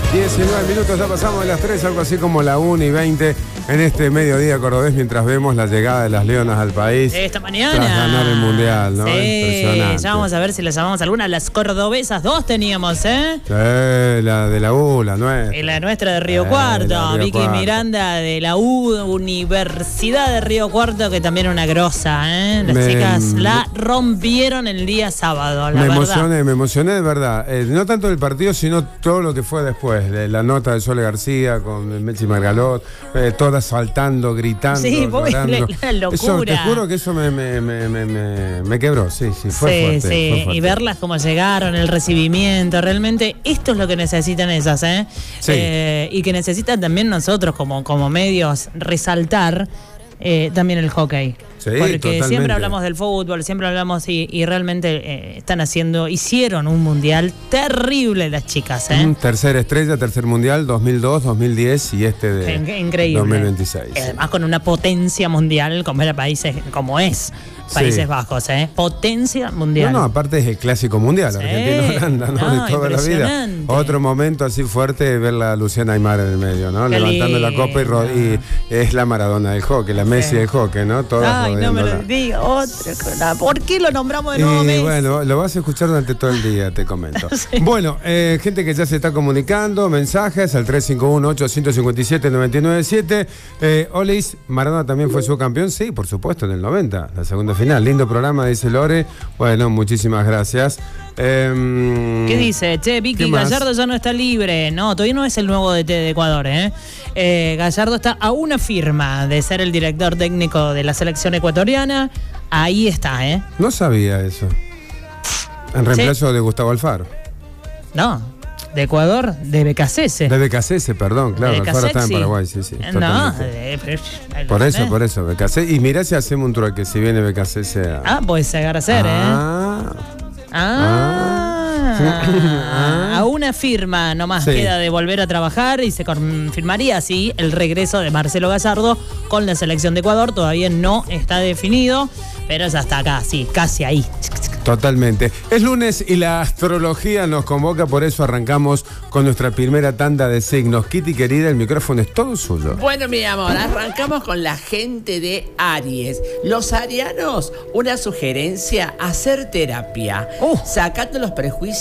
19 minutos, ya pasamos de las 3, algo así como la 1:20 en este mediodía cordobés, mientras vemos la llegada de las Leonas al país. Esta mañana. Tras ganar el Mundial, ¿no? Sí, Impresionante. ya vamos a ver si las llamamos alguna. Las cordobesas 2 teníamos, ¿eh? Sí, la de la U, la nuestra. Y la nuestra de Río Cuarto, la Río Vicky Cuarto. Miranda de la Universidad de Río Cuarto, que también una grosa, ¿eh? Las chicas la rompieron el día sábado, la verdad. Me emocioné de verdad. No tanto del partido, sino todo lo que fue después. De la nota de Sole García con Mechi Margalot, todas saltando, gritando. Sí, llorando. la locura. Eso, te juro que eso me quebró, sí, fue fuerte. Sí, fue fuerte. y verlas cómo llegaron, el recibimiento, realmente esto es lo que necesitan ellas, ¿eh? Sí. Y que necesitan también nosotros como medios resaltar también el hockey. Sí, porque totalmente. siempre hablamos del fútbol, siempre hablamos y realmente hicieron un mundial terrible las chicas, ¿eh? Tercera estrella, tercer mundial, 2002, 2010 y este de Increíble. 2026. Además con una potencia mundial como era Países Sí. Bajos, ¿eh? Potencia mundial. No, aparte es el clásico mundial, Sí. Argentina-Holanda, ¿no? De toda la vida. Impresionante. Otro momento así fuerte, ver a Luciana Aymar en el medio, ¿no? Qué Levantando la copa lindo. y es la Maradona del hockey, la Messi del hockey, ¿no? Todas Ay, no me lo rodeándola. diga otra. ¿Por qué lo nombramos de nuevo, Y Messi? bueno, lo vas a escuchar durante todo el día, te comento. Sí. Bueno, gente que ya se está comunicando, mensajes al 351-857-997. Olis, Maradona también fue subcampeón, sí, por supuesto, en el 90, la segunda final. Lindo programa, dice Lore. Bueno, muchísimas gracias. ¿Qué dice? Che, ¿qué Vicky, más? Gallardo ya no está libre. No, todavía no es el nuevo DT de Ecuador, ¿eh? Gallardo está a una firma de ser el director técnico de la selección ecuatoriana. Ahí está, ¿eh? No sabía eso. En reemplazo de Gustavo Alfaro. No, de Ecuador, de Becasese. De Becasese, perdón, claro. De Alfaro está en Becasese. Paraguay, sí, sí. No, totalmente. Por eso, Becasese. Y mirá si hacemos un trueque, si viene Becasese a... Ah, puede llegar a ser, a una firma nomás Sí. queda de volver a trabajar y se confirmaría así el regreso de Marcelo Gallardo con la selección de Ecuador. Todavía no está definido, pero ya está acá, sí, casi ahí. Totalmente. Es lunes y la astrología nos convoca, por eso arrancamos con nuestra primera tanda de signos. Kitty, querida, el micrófono es todo suyo. Bueno, mi amor, arrancamos con la gente de Aries. Los arianos, una sugerencia, hacer terapia. Sacando los prejuicios